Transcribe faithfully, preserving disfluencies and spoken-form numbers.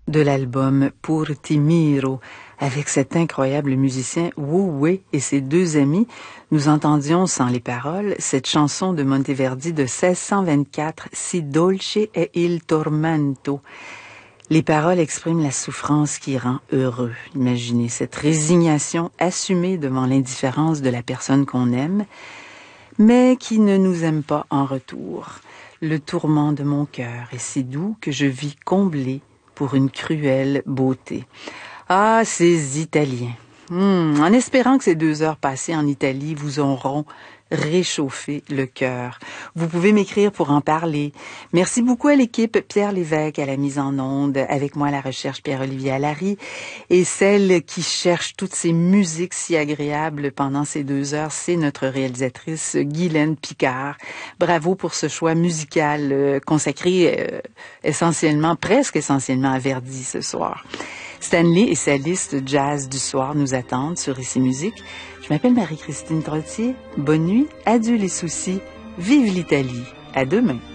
de l'album Pour Ti Miro. Avec cet incroyable musicien Wu Wei et ses deux amis, nous entendions sans les paroles cette chanson de Monteverdi de seize cent vingt-quatre, Si dolce è il tormento. Les paroles expriment la souffrance qui rend heureux. Imaginez cette résignation assumée devant l'indifférence de la personne qu'on aime, mais qui ne nous aime pas en retour. Le tourment de mon cœur est si doux que je vis comblé pour une cruelle beauté. Ah, ces Italiens. Hmm, en espérant que ces deux heures passées en Italie vous auront réchauffé le cœur. Vous pouvez m'écrire pour en parler. Merci beaucoup à l'équipe Pierre Lévesque à la mise en onde, avec moi à la recherche Pierre-Olivier Allary, et celle qui cherche toutes ces musiques si agréables pendant ces deux heures, c'est notre réalisatrice Guylaine Picard. Bravo pour ce choix musical euh, consacré euh, essentiellement, presque essentiellement à Verdi ce soir. Stanley et sa liste jazz du soir nous attendent sur Ici Musique. Je m'appelle Marie-Christine Trottier. Bonne nuit, adieu les soucis, vive l'Italie. À demain.